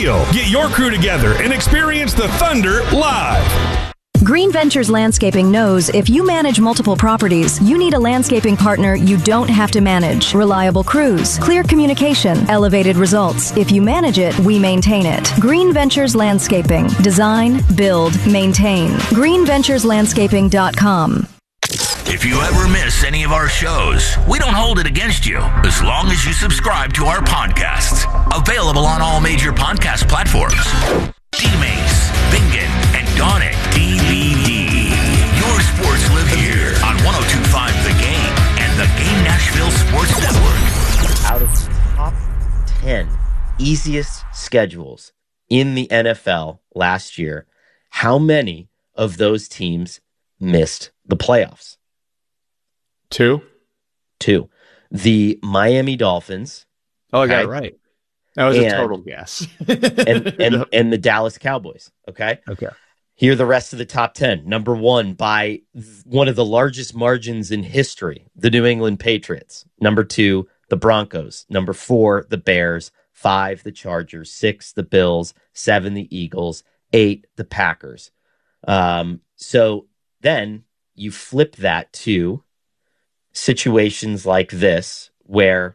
deal. Get your crew together and experience the Thunder live. Green Ventures Landscaping knows if you manage multiple properties, you need a landscaping partner you don't have to manage. Reliable crews, clear communication, elevated results. If you manage it, we maintain it. Green Ventures Landscaping. Design, build, maintain. GreenVenturesLandscaping.com. If you ever miss any of our shows, we don't hold it against you as long as you subscribe to our podcasts. Available on all major podcast platforms. D-Mace, Bingen, and Donick DVD. Your sports live here on 102.5 The Game and the Game Nashville Sports Network. Out of the top 10 easiest schedules in the NFL last year, how many of those teams missed the playoffs? Two. The Miami Dolphins. Oh, I got it right. That was a total guess. and the Dallas Cowboys. Okay. Here are the rest of the top 10. Number 1, by one of the largest margins in history, the New England Patriots. Number 2, the Broncos. Number 4, the Bears. 5, the Chargers. 6, the Bills. 7, the Eagles. 8, the Packers. So then you flip that to situations like this where,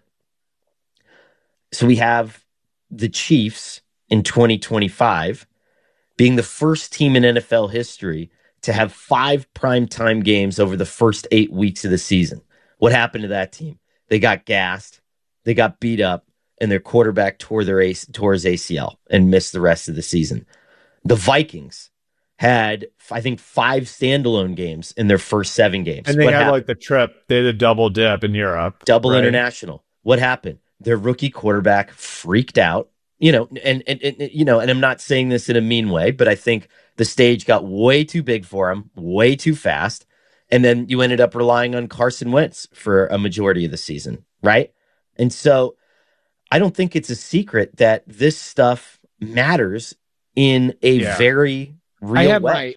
so we have the Chiefs in 2025 being the first team in NFL history to have 5 primetime games over the first 8 weeks of the season. What happened to that team? They got gassed, they got beat up, and their quarterback tore his ACL and missed the rest of the season. The Vikings had, I think, 5 standalone games in their first 7 games. And they had like the trip. They had a double dip in Europe. Double international. What happened? Their rookie quarterback freaked out. And I'm not saying this in a mean way, but I think the stage got way too big for him, way too fast. And then you ended up relying on Carson Wentz for a majority of the season, right? And so I don't think it's a secret that this stuff matters in a very real way. Right.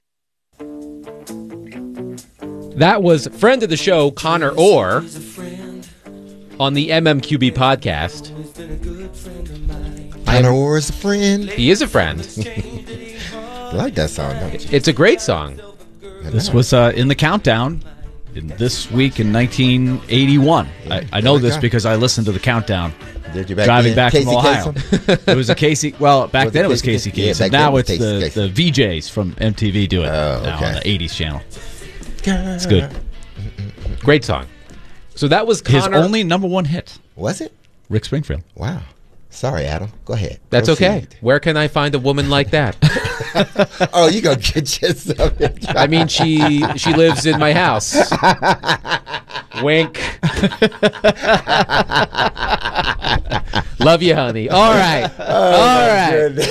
That was friend of the show, Connor Orr, on the MMQB podcast. Connor Orr is a friend. He is a friend. I like that song, don't you? It's a great song. This was in the countdown this week in 1981. I know this because I listened to the countdown. Did you driving back Casey from Ohio? It was a Casey. Well, back then it was Casey Kasem. Yeah, now it's Casey. the VJs from MTV do it now on the 80s channel. It's good. Great song. So that was his Connor. only number 1 hit. Was it? Rick Springfield. Wow. Sorry, Adam. Go ahead. That's Proceed. okay. Where can I find a woman like that? Oh, you gonna get yourself. I mean, she lives in my house. Wink. Love you, honey. All right. All right.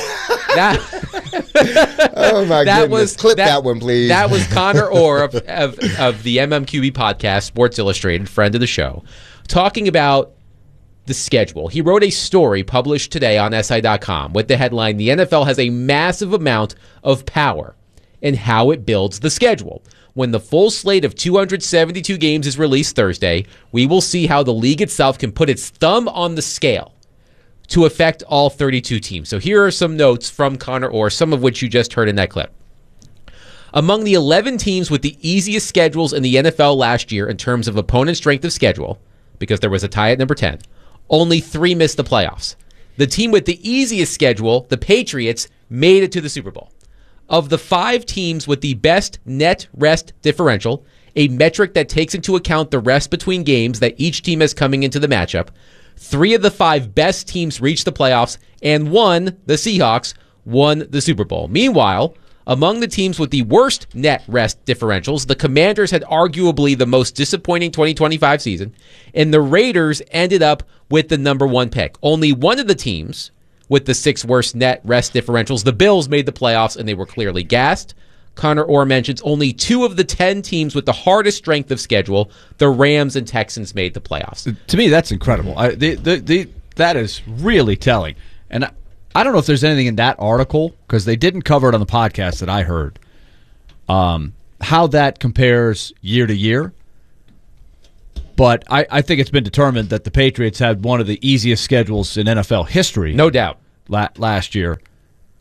Oh my goodness! Clip that one, please. That was Connor Orr of the MMQB podcast, Sports Illustrated, friend of the show, talking about the schedule. He wrote a story published today on SI.com with the headline, "The NFL has a massive amount of power in how it builds the schedule. When the full slate of 272 games is released Thursday, we will see how the league itself can put its thumb on the scale to affect all 32 teams." So here are some notes from Connor Orr, some of which you just heard in that clip. Among the 11 teams with the easiest schedules in the NFL last year in terms of opponent strength of schedule, because there was a tie at number 10, only 3 missed the playoffs. The team with the easiest schedule, the Patriots, made it to the Super Bowl. Of the 5 teams with the best net rest differential, a metric that takes into account the rest between games that each team has coming into the matchup, 3 of the 5 best teams reached the playoffs, and one, the Seahawks, won the Super Bowl. Meanwhile, among the teams with the worst net rest differentials, the Commanders had arguably the most disappointing 2025 season, and the Raiders ended up with the number 1 pick. Only one of the teams with the 6 worst net rest differentials, the Bills, made the playoffs, and they were clearly gassed. Connor Orr mentions only 2 of the 10 teams with the hardest strength of schedule, the Rams and Texans, made the playoffs. To me, that's incredible. That is really telling. And I don't know if there's anything in that article, because they didn't cover it on the podcast that I heard, how that compares year to year. But I think it's been determined that the Patriots had one of the easiest schedules in NFL history. No doubt. Last year.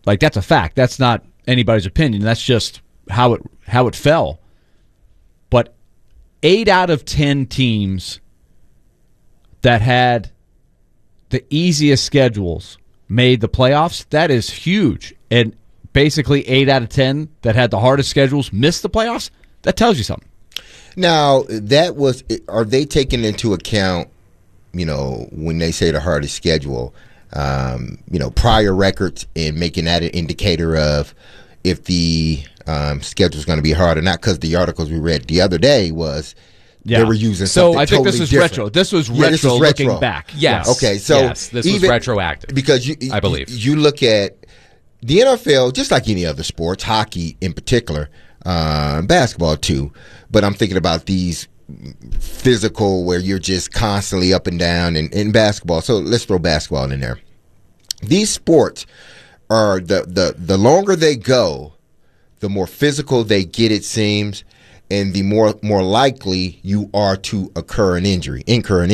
Like, that's a fact. That's not anybody's opinion. That's just how it fell. But 8 out of 10 teams that had the easiest schedules made the playoffs. That is huge. And basically 8 out of 10 that had the hardest schedules missed the playoffs. That tells you something. Now, are they taking into account, when they say the hardest schedule, prior records and making that an indicator of if the schedule is going to be hard or not? Because the articles we read the other day was they were using something I think totally this was different. retro. This was retro looking back. Yes. Okay, so yes, this was retroactive. Because I believe you look at the NFL, just like any other sports, hockey in particular, basketball too, but I'm thinking about these physical where you're just constantly up and down in basketball. So let's throw basketball in there. These sports are the longer they go, the more physical they get, it seems, and the more likely you are to incur an injury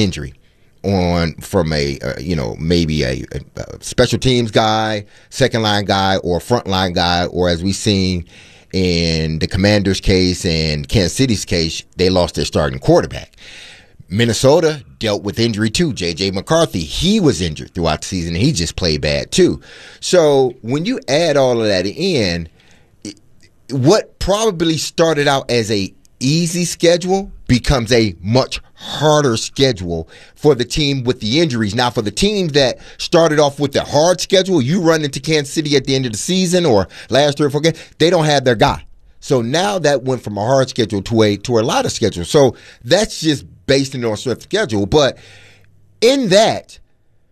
from maybe a special teams guy, second line guy, or front line guy, or as we've seen in the Commanders' case and Kansas City's case, they lost their starting quarterback. Minnesota dealt with injury too. J.J. McCarthy, he was injured throughout the season, and he just played bad too. So when you add all of that in, what probably started out as a easy schedule becomes a much harder schedule for the team with the injuries. Now, for the team that started off with the hard schedule, you run into Kansas City at the end of the season or last 3 or 4 games, they don't have their guy. So now that went from a hard schedule to a lighter schedule. So that's just based on strength schedule. But in that,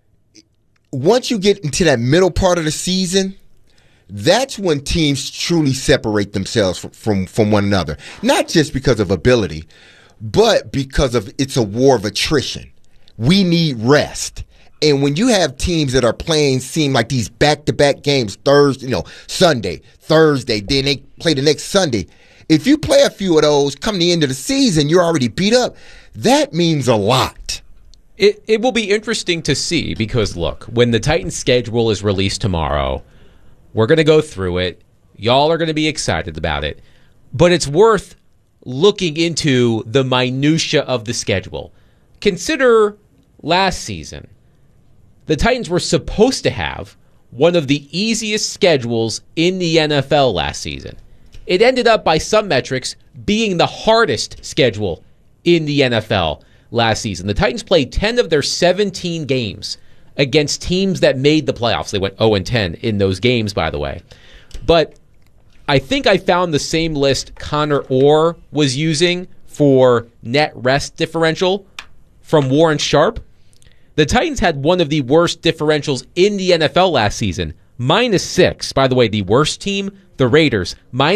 once you get into that middle part of the season, that's when teams truly separate themselves from one another. Not just because of ability, but because of it's a war of attrition. We need rest. And when you have teams that are playing seem like these back-to-back games, Thursday, Sunday, Thursday, then they play the next Sunday. If you play a few of those, come the end of the season, you're already beat up. That means a lot. It will be interesting to see because, look, when the Titans' schedule is released tomorrow, we're going to go through it. Y'all are going to be excited about it. But it's worth looking into the minutia of the schedule. Consider last season. The Titans were supposed to have one of the easiest schedules in the NFL last season. It ended up, by some metrics, being the hardest schedule in the NFL last season. The Titans played 10 of their 17 games against teams that made the playoffs. They went 0-10 in those games, by the way. But I think I found the same list Connor Orr was using for net rest differential from Warren Sharp. The Titans had one of the worst differentials in the NFL last season, -6. By the way, the worst team, the Raiders,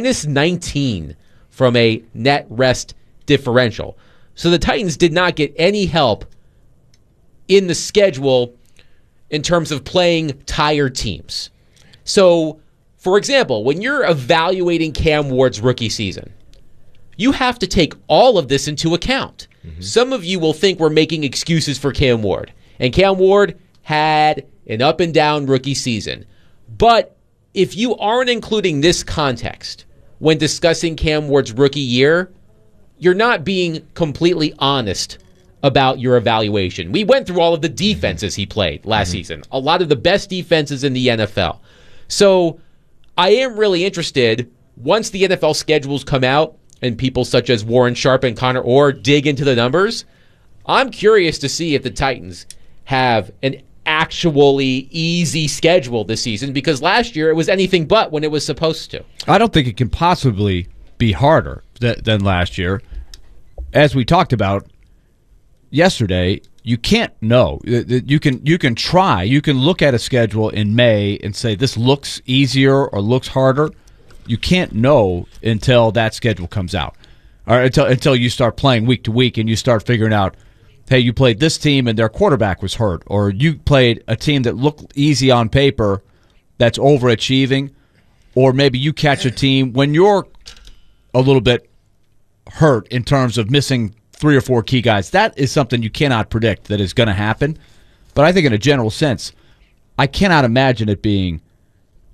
-19 from a net rest differential. So the Titans did not get any help in the schedule in terms of playing tired teams. So, for example, when you're evaluating Cam Ward's rookie season, you have to take all of this into account. Mm-hmm. Some of you will think we're making excuses for Cam Ward. And Cam Ward had an up and down rookie season. But if you aren't including this context when discussing Cam Ward's rookie year, you're not being completely honest about your evaluation. We went through all of the defenses he played last season, a lot of the best defenses in the NFL. So I am really interested, once the NFL schedules come out and people such as Warren Sharp and Connor Orr dig into the numbers, I'm curious to see if the Titans have an actually easy schedule this season, because last year it was anything but when it was supposed to. I don't think it can possibly be harder than last year. As we talked about yesterday, you can't know. You can try. You can look at a schedule in May and say this looks easier or looks harder. You can't know until that schedule comes out, or until you start playing week to week and you start figuring out, hey, you played this team and their quarterback was hurt, or you played a team that looked easy on paper that's overachieving, or maybe you catch a team when you're a little bit hurt in terms of missing 3 or 4 key guys. That is something you cannot predict that is going to happen. But I think in a general sense, I cannot imagine it being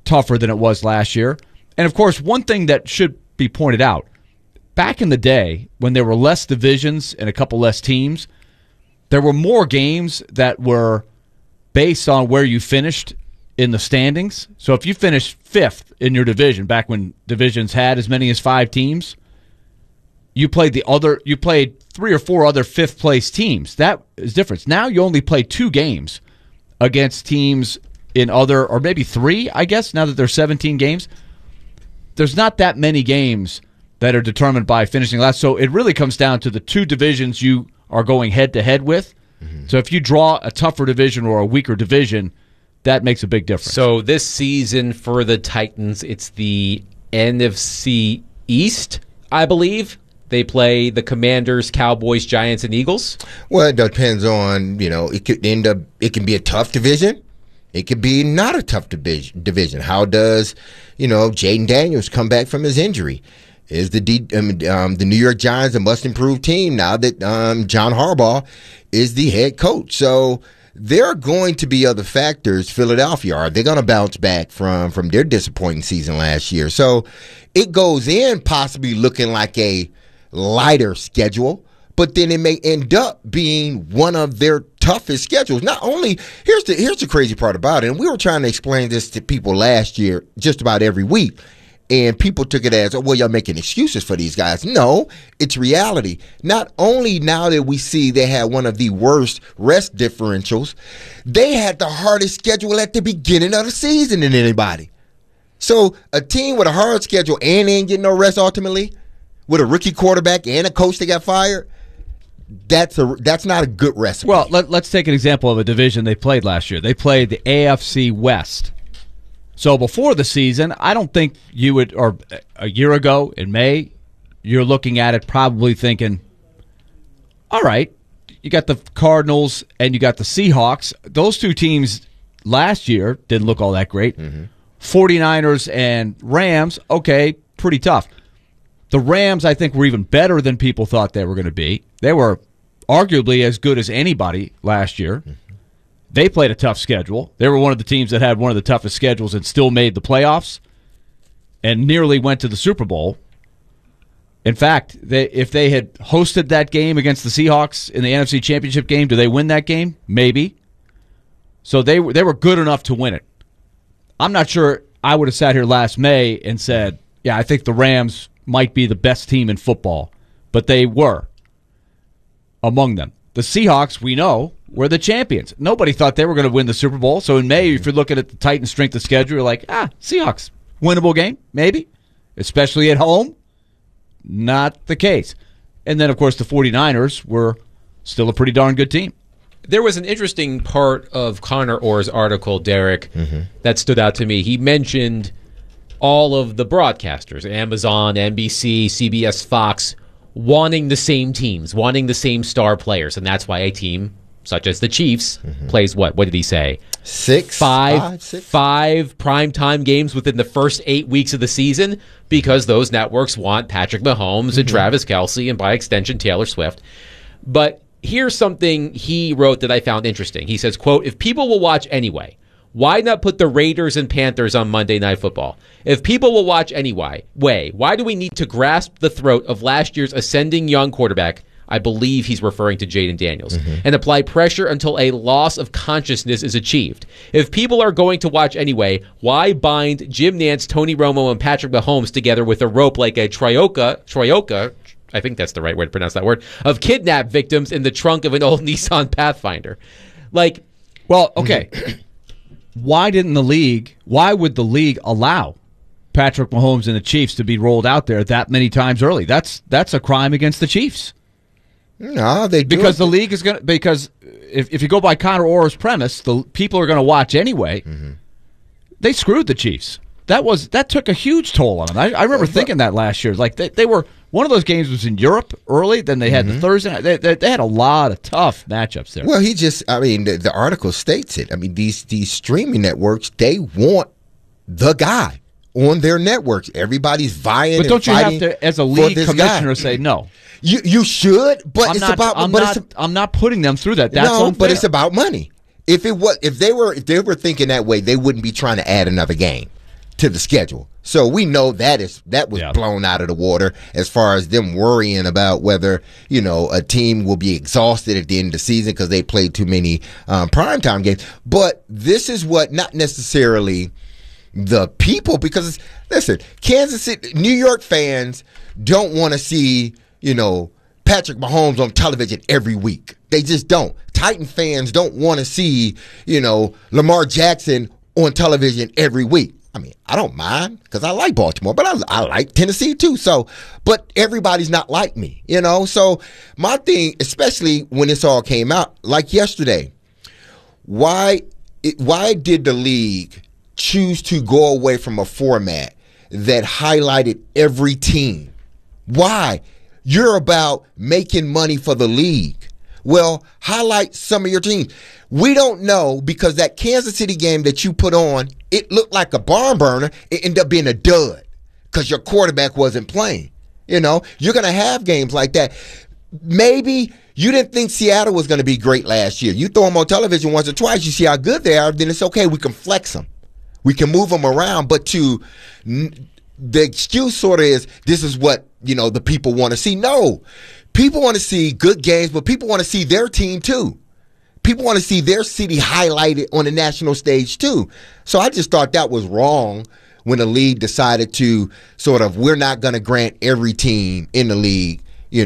tougher than it was last year. And, of course, one thing that should be pointed out, back in the day when there were less divisions and a couple less teams, there were more games that were based on where you finished in the standings. So if you finished fifth in your division, back when divisions had as many as 5 teams, you played 3 or 4 other fifth-place teams. That is different. Now you only play 2 games against teams in other, or maybe 3, I guess, now that there's 17 games. There's not that many games that are determined by finishing last. So it really comes down to the 2 divisions you are going head-to-head with. Mm-hmm. So if you draw a tougher division or a weaker division, that makes a big difference. So this season for the Titans, it's the NFC East, I believe. They play the Commanders, Cowboys, Giants, and Eagles. Well, it depends on, it could end up, it can be a tough division. It could be not a tough division. How does, Jaden Daniels come back from his injury? Is the New York Giants a must-improve team now that John Harbaugh is the head coach? So there are going to be other factors. Philadelphia, are they going to bounce back from their disappointing season last year? So it goes in possibly looking like a lighter schedule, but then it may end up being one of their toughest schedules. Not only, here's the crazy part about it, and we were trying to explain this to people last year just about every week, and people took it as, well, y'all making excuses for these guys. No, it's reality. Not only now that we see they had one of the worst rest differentials, they had the hardest schedule at the beginning of the season than anybody. So a team with a hard schedule and ain't getting no rest ultimately, with a rookie quarterback and a coach that got fired, that's not a good recipe. Well, let's take an example of a division they played last year. They played the AFC West. So before the season, I don't think you would, or a year ago in May, you're looking at it probably thinking, all right, you got the Cardinals and you got the Seahawks. Those 2 teams last year didn't look all that great. Mm-hmm. 49ers and Rams, okay, pretty tough. The Rams, I think, were even better than people thought they were going to be. They were arguably as good as anybody last year. Mm-hmm. They played a tough schedule. They were one of the teams that had one of the toughest schedules and still made the playoffs and nearly went to the Super Bowl. In fact, if they had hosted that game against the Seahawks in the NFC Championship game, do they win that game? Maybe. So they were good enough to win it. I'm not sure I would have sat here last May and said, yeah, I think the Rams might be the best team in football, but they were among them. The Seahawks, we know, were the champions. Nobody thought they were going to win the Super Bowl. So in May, if you're looking at the Titans' strength of schedule, you're like, Seahawks, winnable game, maybe, especially at home. Not the case. And then, of course, the 49ers were still a pretty darn good team. There was an interesting part of Connor Orr's article, Derek, that stood out to me. He mentioned all of the broadcasters, Amazon, NBC, CBS, Fox, wanting the same teams, wanting the same star players. And that's why a team such as the Chiefs plays what? What did he say? 5 primetime games within the first 8 weeks of the season because those networks want Patrick Mahomes and Travis Kelce and by extension Taylor Swift. But here's something he wrote that I found interesting. He says, quote, if people will watch anyway, why not put the Raiders and Panthers on Monday Night Football? If people will watch anyway, why do we need to grasp the throat of last year's ascending young quarterback, I believe he's referring to Jaden Daniels, and apply pressure until a loss of consciousness is achieved? If people are going to watch anyway, why bind Jim Nantz, Tony Romo, and Patrick Mahomes together with a rope like a troika, I think that's the right way to pronounce that word, of kidnapped victims in the trunk of an old Nissan Pathfinder? Well, okay. Why would the league allow Patrick Mahomes and the Chiefs to be rolled out there that many times early? That's a crime against the Chiefs. No, they do. Because the league is going to, because if you go by Connor Orr's premise, the people are going to watch anyway. They screwed the Chiefs. That took a huge toll on them. I remember thinking that last year. Like they were, one of those games was in Europe early, then they had the Thursday night. They had a lot of tough matchups there. Well, the article states it. I mean, these streaming networks, they want the guy on their networks. Everybody's vying. But don't you have to, as a league commissioner, say no? You should, but I'm not putting them through that. That's unfair. But it's about money. If they were thinking that way, they wouldn't be trying to add another game. to the schedule. So we know that was blown out of the water as far as them worrying about whether, a team will be exhausted at the end of the season because they played too many primetime games. But this is what not necessarily the people, because listen, Kansas City, New York fans don't want to see, Patrick Mahomes on television every week. They just don't. Titan fans don't want to see, Lamar Jackson on television every week. I mean, I don't mind because I like Baltimore, but I like Tennessee too. So, but everybody's not like me, So my thing, especially when this all came out, like yesterday, why did the league choose to go away from a format that highlighted every team? Why? You're about making money for the league. Well, highlight some of your teams. We don't know, because that Kansas City game that you put on, it looked like a barn burner. It ended up being a dud because your quarterback wasn't playing. You're going to have games like that. Maybe you didn't think Seattle was going to be great last year. You throw them on television once or twice, you see how good they are, then it's okay. We can flex them. We can move them around. But the excuse sort of is, this is what, the people want to see. No. People want to see good games, but people want to see their team too. People want to see their city highlighted on the national stage too. So I just thought that was wrong when the league decided to we're not going to grant every team in the league,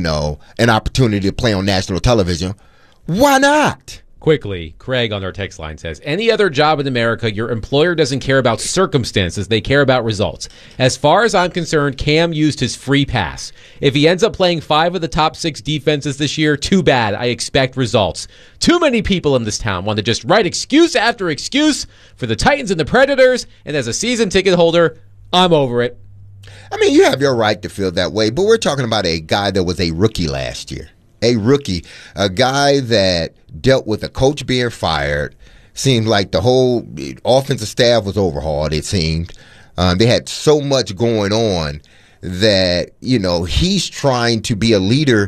an opportunity to play on national television. Why not? Quickly, Craig on our text line says, any other job in America, your employer doesn't care about circumstances. They care about results. As far as I'm concerned, Cam used his free pass. If he ends up playing 5 of the top 6 defenses this year, too bad. I expect results. Too many people in this town want to just write excuse after excuse for the Titans and the Predators, and as a season ticket holder, I'm over it. I mean, you have your right to feel that way, but we're talking about a guy that was a rookie last year. A rookie, a guy that dealt with a coach being fired. Seemed like the whole offensive staff was overhauled, it seemed. They had so much going on that, he's trying to be a leader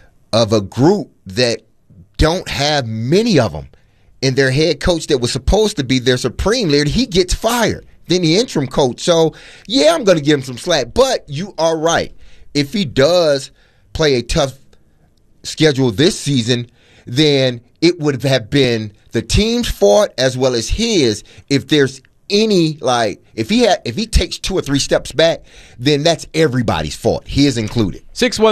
of a group that don't have many of them. And their head coach that was supposed to be their supreme leader, he gets fired. Then the interim coach. So, yeah, I'm going to give him some slack. But you are right. If he does play a tough schedule this season, then it would have been the team's fault as well as his. If there's any, if he takes 2 or 3 steps back, then that's everybody's fault, his included.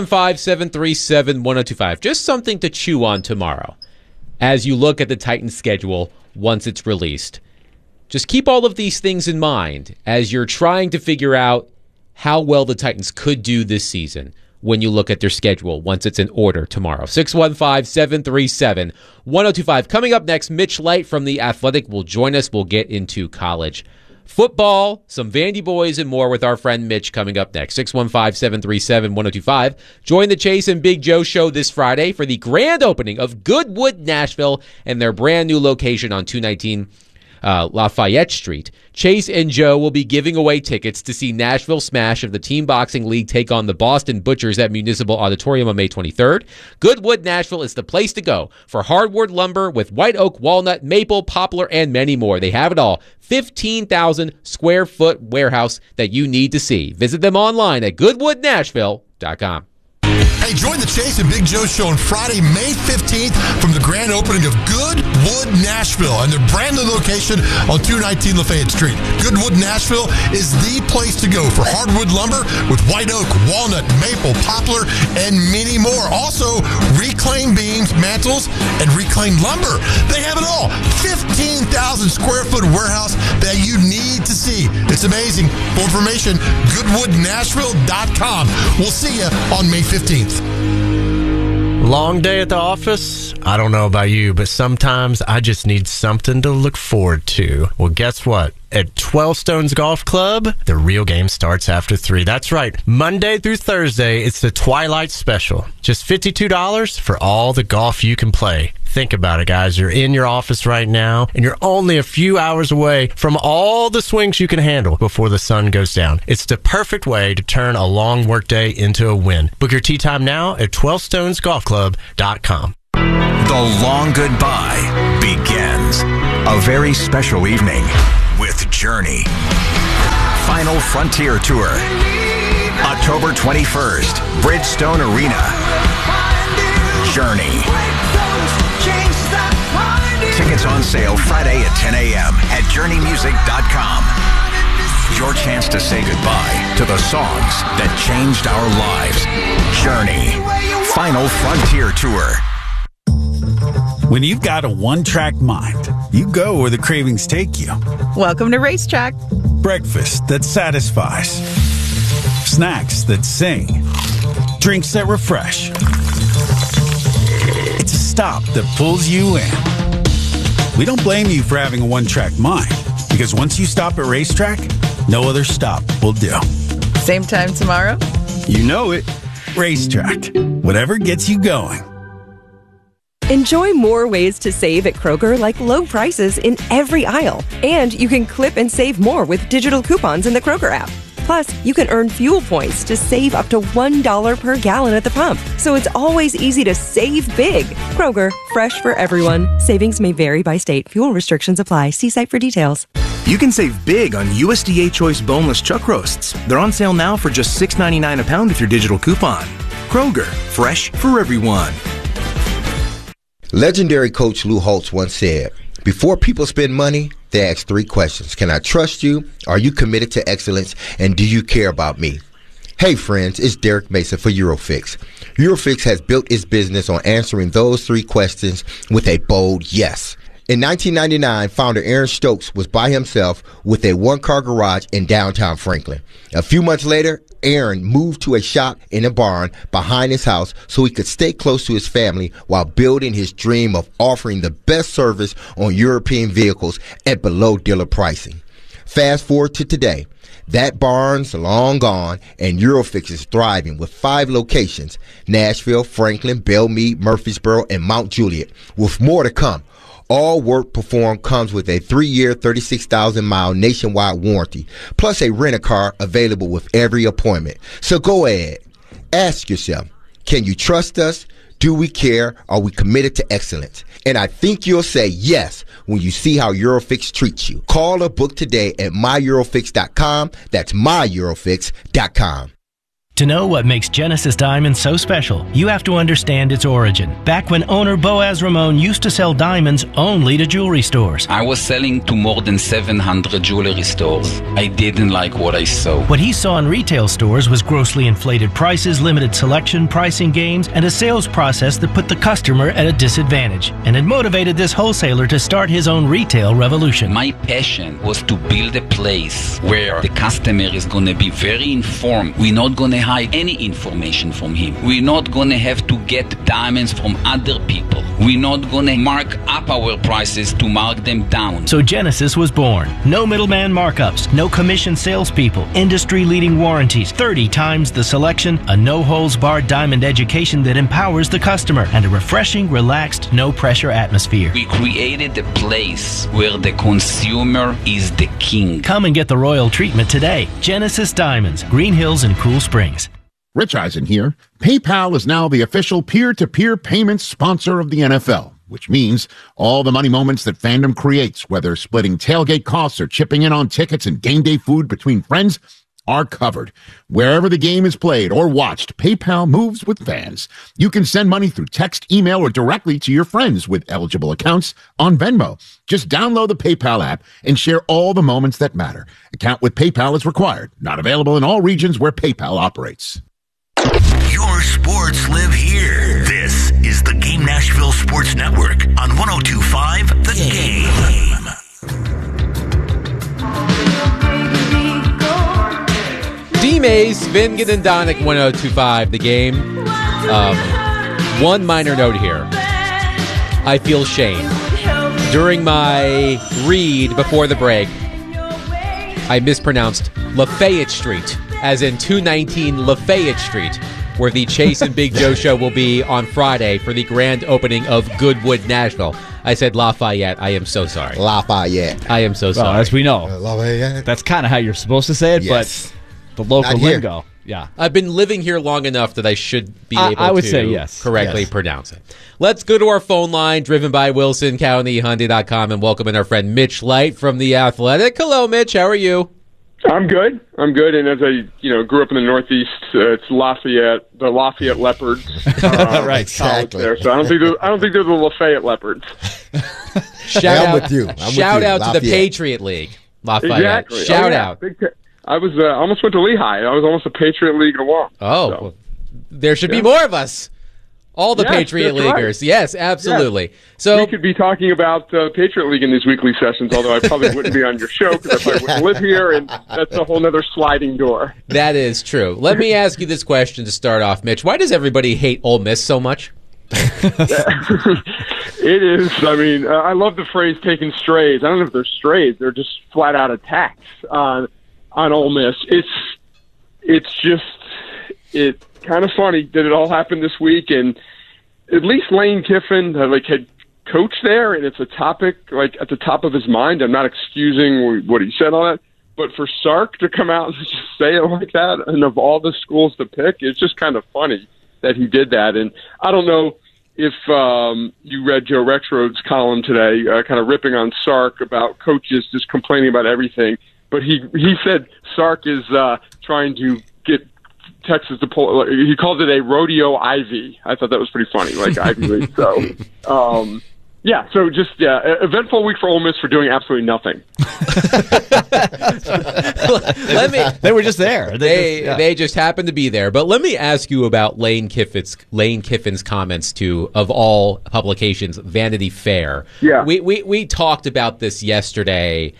615-737-1025. Just something to chew on tomorrow as you look at the Titans schedule once it's released. Just keep all of these things in mind as you're trying to figure out how well the Titans could do this season when you look at their schedule once it's in order tomorrow. 615-737-1025. Coming up next, Mitch Light from The Athletic will join us. We'll get into college football, some Vandy boys, and more with our friend Mitch coming up next. 615-737-1025. Join the Chase and Big Joe show this Friday for the grand opening of Goodwood, Nashville, and their brand new location on 219 Lafayette Street. Chase and Joe will be giving away tickets to see Nashville Smash of the Team Boxing League take on the Boston Butchers at Municipal Auditorium on May 23rd. Goodwood, Nashville is the place to go for hardwood lumber with white oak, walnut, maple, poplar, and many more. They have it all. 15,000 square foot warehouse that you need to see. Visit them online at goodwoodnashville.com. Hey, join the Chase and Big Joe show on Friday, May 15th from the grand opening of Goodwood, Nashville and their brand new location on 219 Lafayette Street. Goodwood, Nashville is the place to go for hardwood lumber with white oak, walnut, maple, poplar, and many more. Also, reclaimed beams, mantles, and reclaimed lumber. They have it all. 15,000 square foot warehouse that you need to see. It's amazing. For information, goodwoodnashville.com. We'll see you on May 15th. Long day at the office? I don't know about you, but sometimes I just need something to look forward to. Well, guess what? At 12 Stones Golf Club, the real game starts after 3. That's right. Monday through Thursday, it's the Twilight Special. Just $52 for all the golf you can play. Think about it, guys. You're in your office right now, and you're only a few hours away from all the swings you can handle before the sun goes down. It's the perfect way to turn a long workday into a win. Book your tee time now at 12stonesgolfclub.com. The long goodbye begins. A very special evening with Journey. Final Frontier Tour. October 21st, Bridgestone Arena. Journey. Tickets on sale Friday at 10 a.m. at journeymusic.com. Your chance to say goodbye to the songs that changed our lives. Journey. Final Frontier Tour. When you've got a one-track mind, you go where the cravings take you. Welcome to Racetrack. Breakfast that satisfies. Snacks that sing. Drinks that refresh. It's a stop that pulls you in. We don't blame you for having a one-track mind, because once you stop at Racetrack, no other stop will do. Same time tomorrow? You know it. Racetrack. Whatever gets you going. Enjoy more ways to save at Kroger, like low prices in every aisle. And you can clip and save more with digital coupons in the Kroger app. Plus, you can earn fuel points to save up to $1 per gallon at the pump. So it's always easy to save big. Kroger, fresh for everyone. Savings may vary by state. Fuel restrictions apply. See site for details. You can save big on USDA Choice boneless chuck roasts. They're on sale now for just $6.99 a pound with your digital coupon. Kroger, fresh for everyone. Legendary coach Lou Holtz once said, before people spend money, they ask 3 questions. Can I trust you? Are you committed to excellence? And do you care about me? Hey friends, it's Derek Mason for Eurofix. Eurofix has built its business on answering those 3 questions with a bold yes. In 1999, founder Aaron Stokes was by himself with a one-car garage in downtown Franklin. A few months later, Aaron moved to a shop in a barn behind his house so he could stay close to his family while building his dream of offering the best service on European vehicles at below dealer pricing. Fast forward to today. That barn's long gone, and Eurofix is thriving with 5 locations: Nashville, Franklin, Belmead, Murfreesboro, and Mount Juliet, with more to come. All work performed comes with a 3-year, 36,000-mile nationwide warranty, plus a rent-a-car available with every appointment. So go ahead. Ask yourself, can you trust us? Do we care? Are we committed to excellence? And I think you'll say yes when you see how Eurofix treats you. Call or book today at myeurofix.com. That's myeurofix.com. To know what makes Genesis Diamonds so special, you have to understand its origin. Back when owner Boaz Ramon used to sell diamonds only to jewelry stores. I was selling to more than 700 jewelry stores. I didn't like what I saw. What he saw in retail stores was grossly inflated prices, limited selection, pricing games, and a sales process that put the customer at a disadvantage. And it motivated this wholesaler to start his own retail revolution. My passion was to build a place where the customer is going to be very informed. We're not going to hide any information from him. We're not going to have to get diamonds from other people. We're not going to mark up our prices to mark them down. So Genesis was born. No middleman markups, no commission salespeople, industry-leading warranties, 30 times the selection, a no-holds-barred diamond education that empowers the customer, and a refreshing, relaxed, no-pressure atmosphere. We created a place where the consumer is the king. Come and get the royal treatment today. Genesis Diamonds, Green Hills and Cool Springs. Rich Eisen here. PayPal is now the official peer-to-peer payments sponsor of the NFL, which means all the money moments that fandom creates, whether splitting tailgate costs or chipping in on tickets and game day food between friends, are covered. Wherever the game is played or watched, PayPal moves with fans. You can send money through text, email, or directly to your friends with eligible accounts on Venmo. Just download the PayPal app and share all the moments that matter. Account with PayPal is required. Not available in all regions where PayPal operates. Your sports live here. This is the Game Nashville Sports Network on 102.5 The Game. D-Mays, Vingan and Donick, 102.5 The Game. One minor note here. I feel shame. During my read before the break, I mispronounced Lafayette Street, as in 219 Lafayette Street, where the Chase and Big Joe show will be on Friday for the grand opening of Goodwood, Nashville. I said Lafayette. I am so sorry. Lafayette. I am so sorry. Well, as we know, Lafayette. That's kind of how you're supposed to say it, yes. But the local lingo. Yeah. I've been living here long enough that I should be able I would to say yes. correctly Yes. pronounce it. Let's go to our phone line, driven by WilsonCountyHyundai.com, and welcome in our friend Mitch Light from The Athletic. Hello, Mitch. How are you? I'm good. And as I, grew up in the Northeast, it's Lafayette, the Lafayette Leopards. Right, exactly. There, so I don't think they're the Lafayette Leopards. Shout out with you. Shout out to the Patriot League, Lafayette. Exactly. Shout out. I was almost went to Lehigh. I was almost a Patriot League alum. Oh, so. Well, there should be more of us. All the Patriot Leaguers. Right. Yes, absolutely. Yes. So we could be talking about Patriot League in these weekly sessions, although I probably wouldn't be on your show because I probably wouldn't live here, and that's a whole other sliding door. That is true. Let me ask you this question to start off, Mitch. Why does everybody hate Ole Miss so much? It is. I mean, I love the phrase "taking strays." I don't know if they're strays; they're just flat out attacks on Ole Miss. It's kind of funny that it all happened this week, and at least Lane Kiffin had coached there, and it's a topic at the top of his mind. I'm not excusing what he said on it, but for Sark to come out and just say it like that, and of all the schools to pick, it's just kind of funny that he did that. And I don't know if you read Joe Rexrode's column today, kind of ripping on Sark about coaches just complaining about everything, but he said Sark is trying to get Texas to pull. He called it a rodeo Ivy. I thought that was pretty funny, like Ivy League. So, eventful week for Ole Miss for doing absolutely nothing. They were just there. They just happened to be there. But let me ask you about Lane Kiffin's comments to, of all publications, Vanity Fair. Yeah, we talked about this yesterday,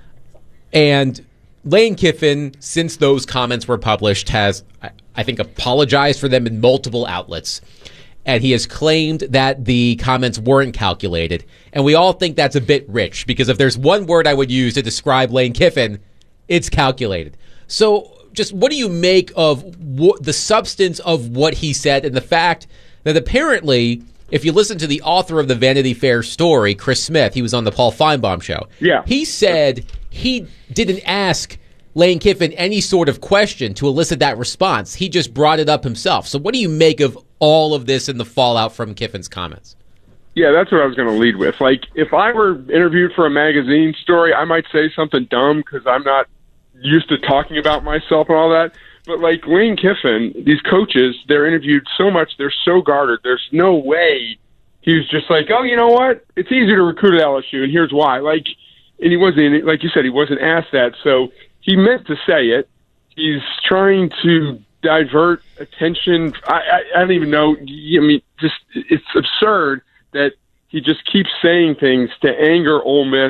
and Lane Kiffin, since those comments were published, has, I think, apologized for them in multiple outlets. And he has claimed that the comments weren't calculated. And we all think that's a bit rich, because if there's one word I would use to describe Lane Kiffin, it's calculated. So just what do you make of the substance of what he said, and the fact that apparently, if you listen to the author of the Vanity Fair story, Chris Smith, he was on the Paul Feinbaum show. Yeah. He said he didn't ask Lane Kiffin any sort of question to elicit that response. He just brought it up himself. So what do you make of all of this and the fallout from Kiffin's comments? Yeah, that's what I was going to lead with. If I were interviewed for a magazine story, I might say something dumb because I'm not used to talking about myself and all that. But Lane Kiffin, these coaches, they're interviewed so much, they're so guarded. There's no way he was just oh, you know what? It's easier to recruit at LSU, and here's why. And he wasn't, like you said, he wasn't asked that. So he meant to say it. He's trying to divert attention. I don't even know. I mean, it's absurd that he just keeps saying things to anger Ole Miss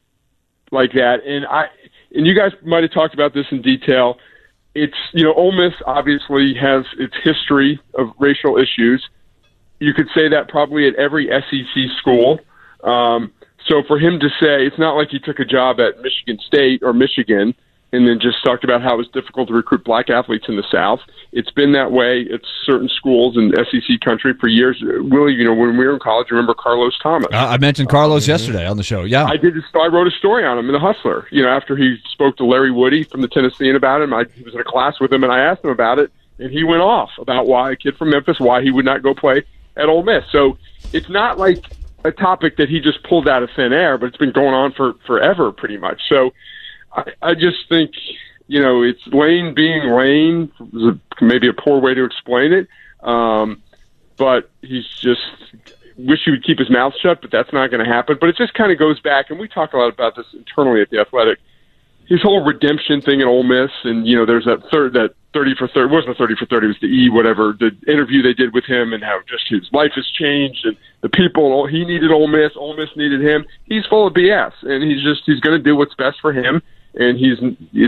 like that. And you guys might have talked about this in detail. It's, Ole Miss obviously has its history of racial issues. You could say that probably at every SEC school. So for him to say, it's not like he took a job at Michigan State or Michigan and then just talked about how it was difficult to recruit black athletes in the South. It's been that way at certain schools in SEC country for years. Willie, when we were in college, remember Carlos Thomas? I mentioned Carlos yesterday on the show. Yeah, I wrote a story on him in The Hustler. After he spoke to Larry Woody from the Tennessean about him, he was in a class with him, and I asked him about it, and he went off about why a kid from Memphis, why he would not go play at Ole Miss. So it's not like a topic that he just pulled out of thin air, but it's been going on for forever, pretty much. So I just think, it's Lane being Lane, maybe a poor way to explain it. But he's just wish he would keep his mouth shut, but that's not going to happen. But it just kind of goes back, and we talk a lot about this internally at The Athletic, his whole redemption thing at Ole Miss, and, there's that 30 for 30, it wasn't a 30 for 30, it was the the interview they did with him, and how just his life has changed, and the people, he needed Ole Miss needed him. He's full of BS, and he's going to do what's best for him. And his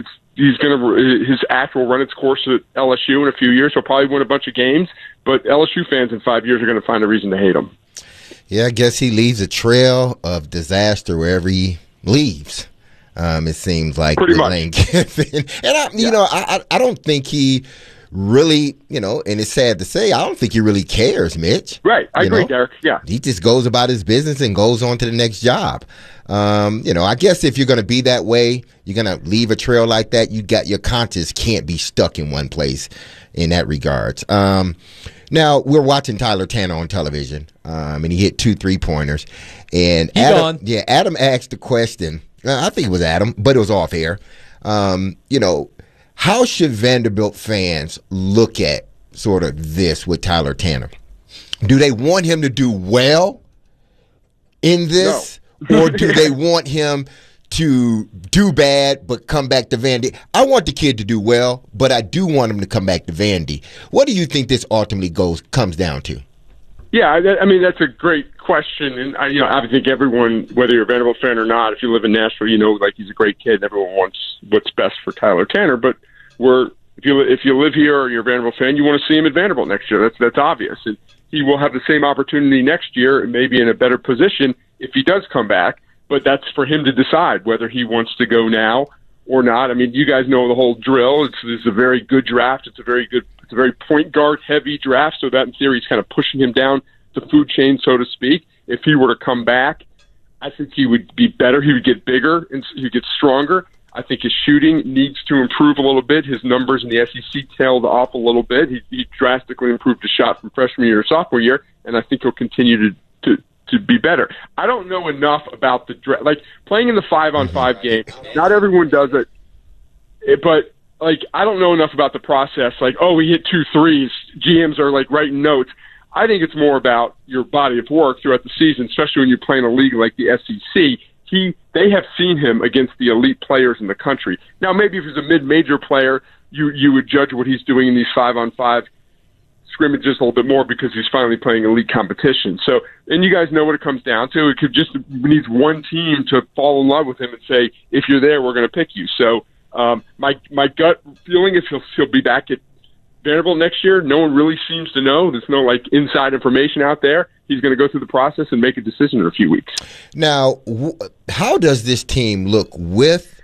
act will run its course at LSU in a few years. He'll probably win a bunch of games, but LSU fans in 5 years are going to find a reason to hate him. Yeah, I guess he leaves a trail of disaster wherever he leaves. It seems like pretty much. Lane Kiffin. And I don't think he really, and it's sad to say, I don't think he really cares, Mitch. Right, I agree, Derek. Yeah, he just goes about his business and goes on to the next job. I guess if you're going to be that way, you're going to leave a trail like that. Your conscience can't be stuck in one place in that regards. Now we're watching Tyler Tanner on television, and he hit 2 3-pointers. And Adam asked the question. I think it was Adam, but it was off air. How should Vanderbilt fans look at sort of this with Tyler Tanner? Do they want him to do well in this, or do they want him to do bad but come back to Vandy? I want the kid to do well, but I do want him to come back to Vandy. What do you think this ultimately comes down to? Yeah, I mean, that's a great question. And, I think everyone, whether you're a Vanderbilt fan or not, if you live in Nashville, he's a great kid and everyone wants what's best for Tyler Tanner. But if you live here or you're a Vanderbilt fan, you want to see him at Vanderbilt next year. That's obvious. And he will have the same opportunity next year and maybe in a better position if he does come back. But that's for him to decide whether he wants to go now or not. I mean, you guys know the whole drill. It's a very good draft. It's a very point guard heavy draft. So that in theory is kind of pushing him down the food chain, so to speak. If he were to come back, I think he would be better. He would get bigger and he would get stronger. I think his shooting needs to improve a little bit. His numbers in the SEC tailed off a little bit. He drastically improved his shot from freshman year to sophomore year, and I think he'll continue to be better. I don't know enough about the like playing in the 5-on-5 game. Not everyone does it, but I don't know enough about the process. We hit 2 threes. GMs are writing notes. I think it's more about your body of work throughout the season, especially when you play in a league like the SEC. They have seen him against the elite players in the country. Now, maybe if he's a mid-major player, you would judge what he's doing in these 5-on-5 scrimmages a little bit more because he's finally playing elite competition. So, and you guys know what it comes down to. It needs one team to fall in love with him and say, if you're there, we're going to pick you. So, my gut feeling is he'll be back at Vanderbilt next year. No one really seems to know. There's no inside information out there. He's going to go through the process and make a decision in a few weeks. Now, how does this team look with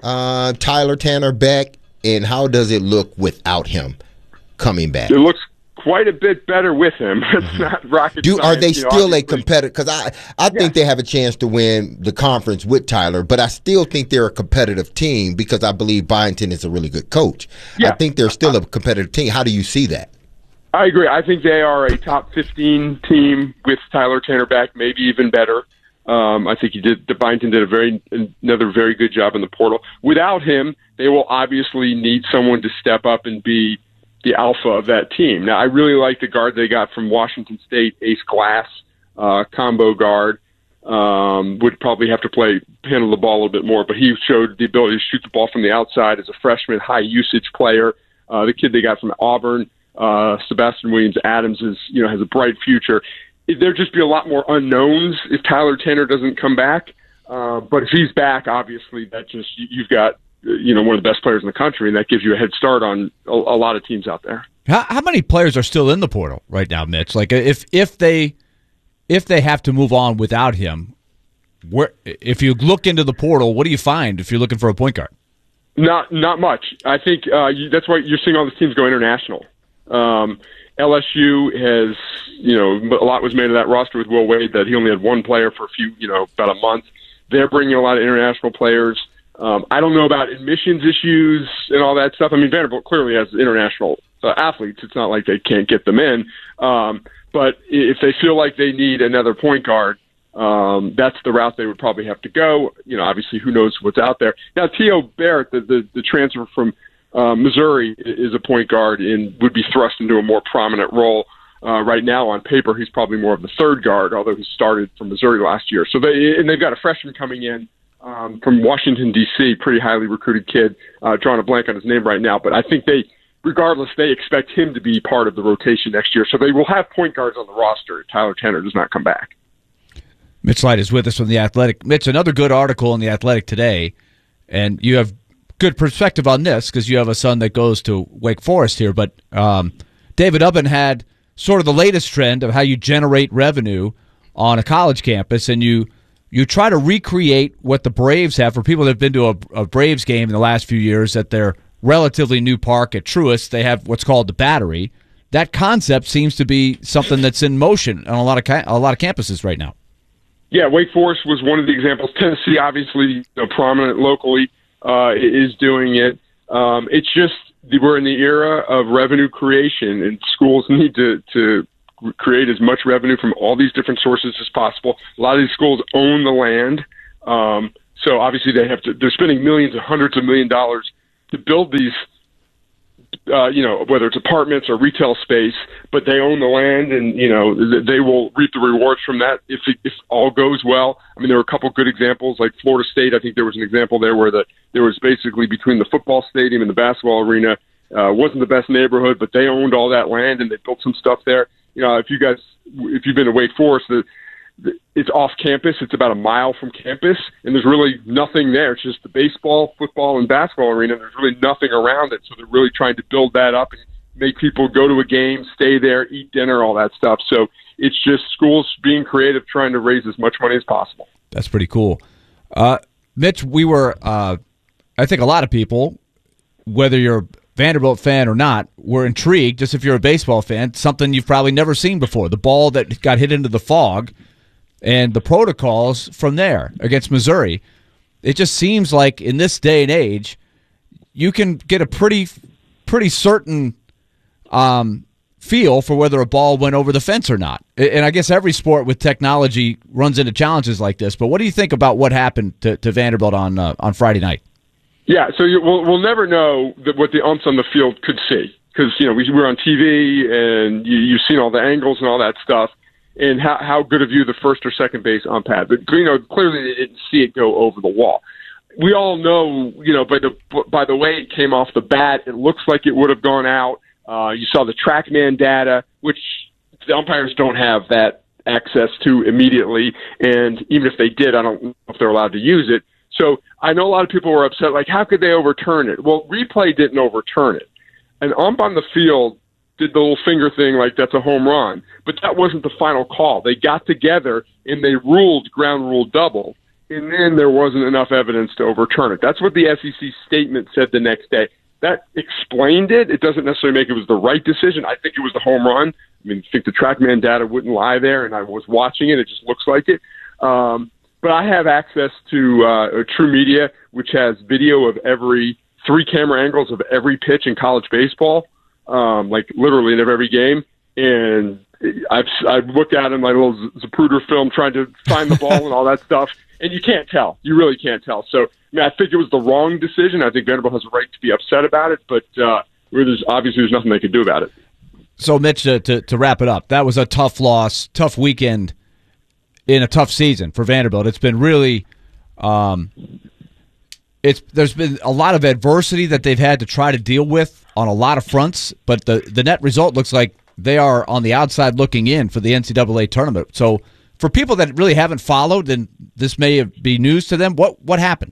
Tyler Tanner back, and how does it look without him coming back? It looks quite a bit better with him. It's not rocket science. Are they still a competitor? Because I think they have a chance to win the conference with Tyler, but I still think they're a competitive team because I believe Byington is a really good coach. Yeah. I think they're still a competitive team. How do you see that? I agree. I think they are a top 15 team with Tyler Tanner back, maybe even better. I think Byington did another very good job in the portal. Without him, they will obviously need someone to step up and be the alpha of that team. Now, I really like the guard they got from Washington State, Ace Glass, combo guard. Would probably have to handle the ball a little bit more, but he showed the ability to shoot the ball from the outside as a freshman, high usage player. The kid they got from Auburn, Sebastian Williams-Adams, has a bright future. There'd just be a lot more unknowns if Tyler Tanner doesn't come back. But if he's back, obviously you've got one of the best players in the country, and that gives you a head start on a lot of teams out there. How many players are still in the portal right now, Mitch? If they have to move on without him, if you look into the portal, what do you find if you're looking for a point guard? Not much. I think that's why you're seeing all these teams go international. LSU has, a lot was made of that roster with Will Wade that he only had one player for about a month. They're bringing a lot of international players. I don't know about admissions issues and all that stuff. I mean, Vanderbilt clearly has international athletes. It's not like they can't get them in. But if they feel like they need another point guard, that's the route they would probably have to go. Obviously, who knows what's out there. Now, T.O. Barrett, the transfer from Missouri, is a point guard and would be thrust into a more prominent role. Right now, on paper, he's probably more of the third guard, although he started from Missouri last year. So they've got a freshman coming in from Washington, D.C., pretty highly recruited kid. Drawing a blank on his name right now, but I think regardless, they expect him to be part of the rotation next year. So they will have point guards on the roster if Tyler Tanner does not come back. Mitch Light is with us from The Athletic. Mitch, another good article in The Athletic today, and you have good perspective on this because you have a son that goes to Wake Forest here, but David Ubben had sort of the latest trend of how you generate revenue on a college campus, and you try to recreate what the Braves have. For people that have been to a Braves game in the last few years at their relatively new park at Truist, they have what's called the Battery. That concept seems to be something that's in motion on a lot of campuses right now. Yeah, Wake Forest was one of the examples. Tennessee, obviously, prominent locally, is doing it. It's just we're in the era of revenue creation, and schools need to create as much revenue from all these different sources as possible. A lot of these schools own the land, So obviously they're spending millions and hundreds of $1 million to build these, whether it's apartments or retail space, but they own the land, and they will reap the rewards from that if all goes well. I mean, there were a couple good examples, like Florida State. I think there was an example there where there was basically between the football stadium and the basketball arena, wasn't the best neighborhood, but they owned all that land and they built some stuff there. If you've been to Wake Forest, it's off campus. It's about a mile from campus, and there's really nothing there. It's just the baseball, football, and basketball arena. There's really nothing around it, so they're really trying to build that up and make people go to a game, stay there, eat dinner, all that stuff. So it's just schools being creative, trying to raise as much money as possible. That's pretty cool. Mitch, we were, I think a lot of people, whether you're a Vanderbilt fan or not, were intrigued, just if you're a baseball fan, something you've probably never seen before, the ball that got hit into the fog and the protocols from there against Missouri. It just seems like in this day and age, you can get a pretty certain feel for whether a ball went over the fence or not. And I guess every sport with technology runs into challenges like this. But what do you think about what happened to Vanderbilt on Friday night? Yeah, so we'll never know what the umps on the field could see because we're on TV and you've seen all the angles and all that stuff. And how good a view the first or second base ump had. But, clearly they didn't see it go over the wall. We all know, by the way it came off the bat, it looks like it would have gone out. You saw the TrackMan data, which the umpires don't have that access to immediately. And even if they did, I don't know if they're allowed to use it. So I know a lot of people were upset, like, how could they overturn it? Well, replay didn't overturn it. An ump on the field did the little finger thing like that's a home run. But that wasn't the final call. They got together and they ruled ground rule double, and then there wasn't enough evidence to overturn it. That's what the SEC statement said the next day. That explained it. It doesn't necessarily make it was the right decision. I think it was the home run. I mean, I think the TrackMan data wouldn't lie there, and I was watching it. It just looks like it. But I have access to True Media, which has video of 3 camera angles of every pitch in college baseball. Like literally in every game, and I've looked at it in my little Zapruder film trying to find the ball and all that stuff, and you can't tell. You really can't tell. So I think it was the wrong decision. I think Vanderbilt has a right to be upset about it, but there's nothing they could do about it. So, Mitch, to wrap it up, that was a tough loss, tough weekend in a tough season for Vanderbilt. It's been really there's been a lot of adversity that they've had to try to deal with on a lot of fronts, but the net result looks like they are on the outside looking in for the NCAA tournament. So for people that really haven't followed, and this may be news to them, what happened?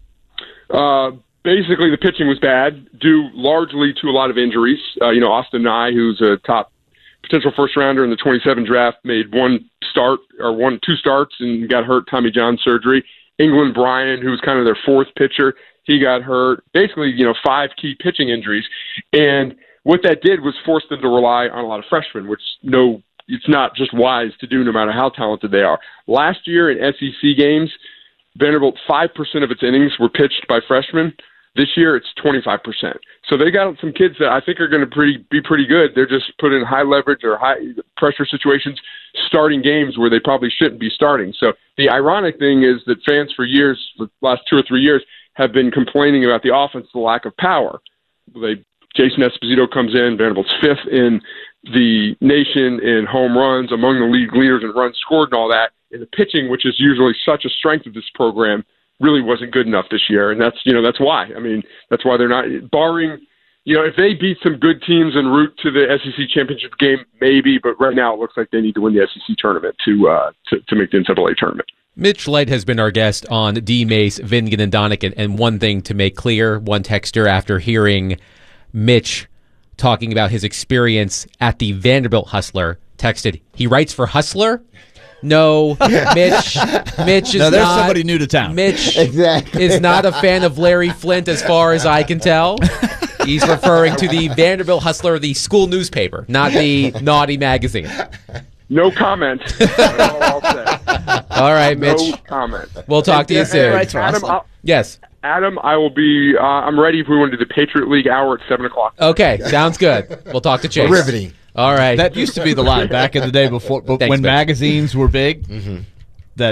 Basically, the pitching was bad, due largely to a lot of injuries. Austin Nye, who's a top potential first-rounder in the 27 draft, made 2 starts and got hurt, Tommy John surgery. England Bryan, who was kind of their 4th pitcher, he got hurt. Basically, 5 key pitching injuries. And what that did was force them to rely on a lot of freshmen, which it's not just wise to do no matter how talented they are. Last year in SEC games, Vanderbilt, 5% of its innings were pitched by freshmen. This year, it's 25%. So they got some kids that I think are going to be pretty good. They're just put in high leverage or high pressure situations, starting games where they probably shouldn't be starting. So the ironic thing is that fans for the last 2 or 3 years, have been complaining about the offense, the lack of power. Jason Esposito comes in, Vanderbilt's 5th in the nation in home runs, among the league leaders in runs scored and all that. And the pitching, which is usually such a strength of this program, really wasn't good enough this year. And that's why. I mean, that's why they're not, barring, if they beat some good teams en route to the SEC championship game, maybe, but right now it looks like they need to win the SEC tournament to make the NCAA tournament. Mitch Light has been our guest on D. Mace, Vingan, and Donick. And one thing to make clear, one texter after hearing Mitch talking about his experience at the Vanderbilt Hustler texted, he writes for Hustler? No, Mitch is no, there's somebody new to town. Mitch is not a fan of Larry Flint as far as I can tell. He's referring to the Vanderbilt Hustler, the school newspaper, not the naughty magazine. No comment. That's all I'll say. All right, Mitch. No comment. We'll talk to you soon. Yes. Adam, I will be. I'm ready if we want to do the Patriot League hour at 7:00. Okay, sounds good. We'll talk to Chase. Riveting. All right. That used to be the line back in the day before, but when magazines were big. Mm-hmm. That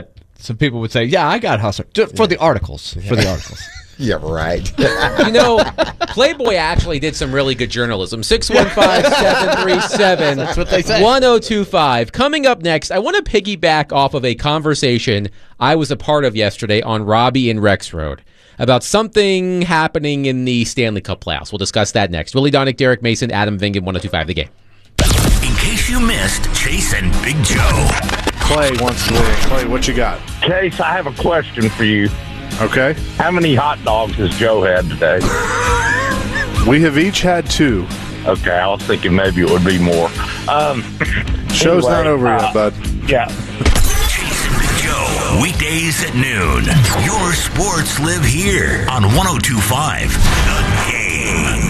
some people would say, yeah, I got hustler. For the articles. For the articles. Yeah, right. You know, Playboy actually did some really good journalism. 615-737 That's what they say. 1025. Coming up next, I want to piggyback off of a conversation I was a part of yesterday on Robbie and Rex Road about something happening in the Stanley Cup playoffs. We'll discuss that next. Willie Donick, Derek Mason, Adam Vingan, 1025 The Game. In case you missed Chase and Big Joe. Clay wants to win. Clay, what you got? Chase, I have a question for you. Okay. How many hot dogs has Joe had today? We have each had 2. Okay, I was thinking maybe it would be more. Show's not over yet, bud. Yeah. Chase and Big Joe, weekdays at noon. Your sports live here on 1025 The Game.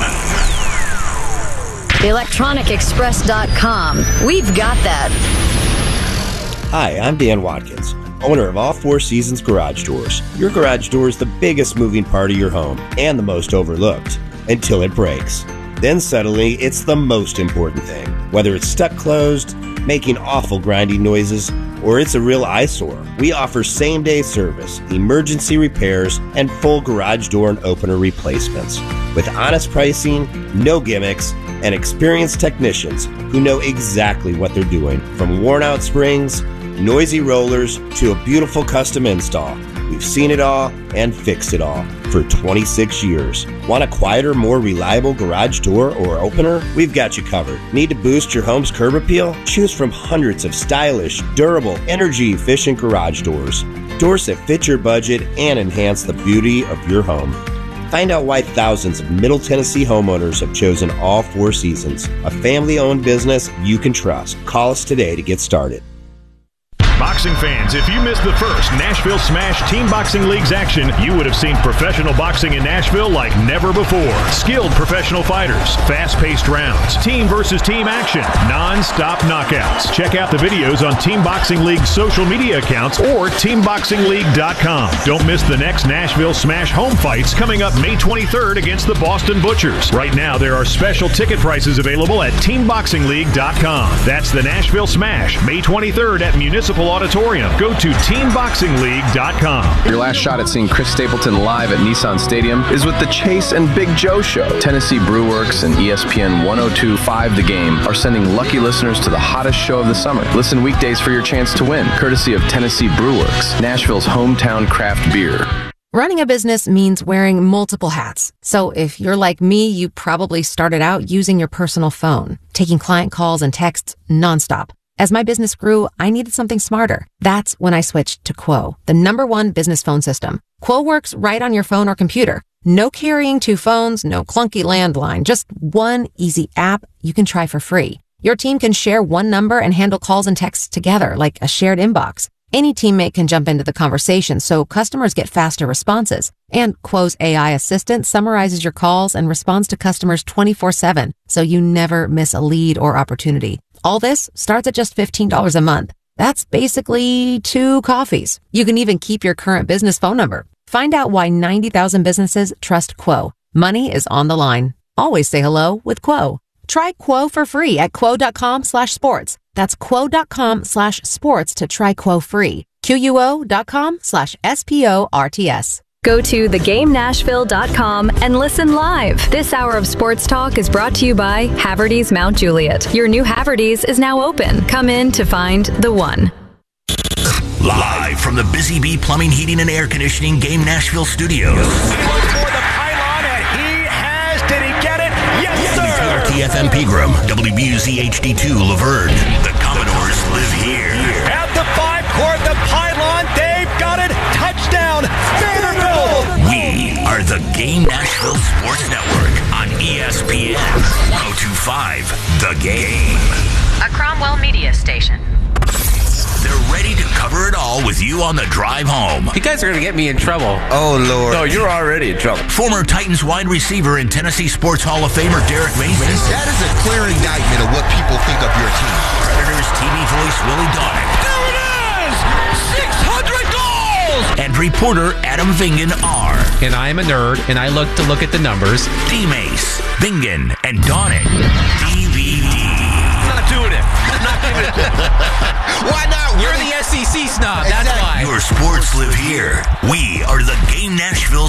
ElectronicExpress.com. We've got that. Hi, I'm Dan Watkins, owner of All Four Seasons Garage Doors. Your garage door is the biggest moving part of your home and the most overlooked until it breaks. Then suddenly, it's the most important thing. Whether it's stuck closed, making awful grinding noises, or it's a real eyesore, we offer same-day service, emergency repairs, and full garage door and opener replacements. With honest pricing, no gimmicks, and experienced technicians who know exactly what they're doing. From worn-out springs, noisy rollers, to a beautiful custom install. We've seen it all and fixed it all for 26 years. Want a quieter, more reliable garage door or opener? We've got you covered. Need to boost your home's curb appeal? Choose from hundreds of stylish, durable, energy-efficient garage doors. Doors that fit your budget and enhance the beauty of your home. Find out why thousands of Middle Tennessee homeowners have chosen All Four Seasons, a family-owned business you can trust. Call us today to get started. Boxing fans, if you missed the first Nashville Smash Team Boxing League's action, you would have seen professional boxing in Nashville like never before. Skilled professional fighters, fast-paced rounds, team versus team action, non-stop knockouts. Check out the videos on Team Boxing League's social media accounts or teamboxingleague.com. Don't miss the next Nashville Smash home fights coming up May 23rd against the Boston Butchers. Right now, there are special ticket prices available at teamboxingleague.com. That's the Nashville Smash, May 23rd at Municipal Auditorium. Go to teamboxingleague.com. Your last shot at seeing Chris Stapleton live at Nissan Stadium is with the Chase and Big Joe Show. Tennessee Brewworks and ESPN 1025 The Game are sending lucky listeners to the hottest show of the summer. Listen weekdays for your chance to win, courtesy of Tennessee Brewworks, Nashville's hometown craft beer. Running a business means wearing multiple hats. So if you're like me, you probably started out using your personal phone, taking client calls and texts nonstop. As my business grew, I needed something smarter. That's when I switched to Quo, the #1 business phone system. Quo works right on your phone or computer. No carrying 2 phones, no clunky landline, just one easy app you can try for free. Your team can share one number and handle calls and texts together like a shared inbox. Any teammate can jump into the conversation, so customers get faster responses. And Quo's AI assistant summarizes your calls and responds to customers 24/7, so you never miss a lead or opportunity. All this starts at just $15 a month. That's basically 2 coffees. You can even keep your current business phone number. Find out why 90,000 businesses trust Quo. Money is on the line. Always say hello with Quo. Try Quo for free at quo.com/sports. That's quo.com/sports to try Quo free. QUO.com/SPORTS. Go to thegamenashville.com and listen live. This hour of sports talk is brought to you by Haverty's Mount Juliet. Your new Haverty's is now open. Come in to find the one. Live from the Busy Bee Plumbing, Heating, and Air Conditioning Game Nashville Studios. Did he get it? Yes, sir! TFM Pegram, WBUZ HD2 Laverne. The Commodores live here. At the 5-court, the pylon, they've got it. Touchdown, Vanderbilt! We are the Game Nashville Sports Network on ESPN 1025 The Game. A Cromwell media station. They're ready to cover it all with you on the drive home. You guys are going to get me in trouble. Oh, Lord. No, you're already in trouble. Former Titans wide receiver and Tennessee Sports Hall of Famer Derek Mason. That is a clear indictment of what people think of your team. Predators TV voice Willie Donick. There it is! 600 goals! And reporter Adam Vingan R. And I am a nerd, and I look at the numbers. D-Mace, Vingan, and Donick. DVD. I'm not doing it. I'm not Why not? You're the SEC snob. That's why. Your sports live here. We are the Game Nashville